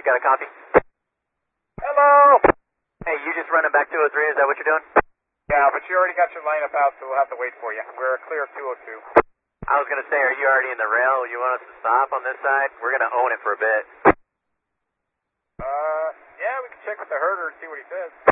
you got a copy? Hello! Hey, you just running back 203, is that what you're doing? Yeah, but you already got your lineup out, so we'll have to wait for you. We're clear of 202. I was going to say, are you already in the rail? You want us to stop on this side? We're going to own it for a bit. Yeah, we can check with the herder and see what he says.